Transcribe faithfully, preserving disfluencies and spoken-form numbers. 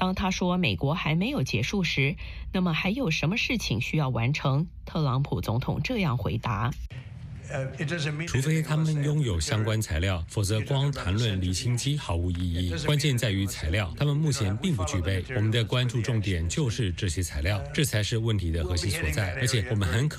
当他说美国还没有结束时，那么还有什么事情需要完成？特朗普总统这样回答。 除非他们拥有相关材料，否则光谈论离心机毫无意义。关键在于材料，他们目前并不具备。我们的关注重点就是这些材料，这才是问题的核心所在。而且我们很可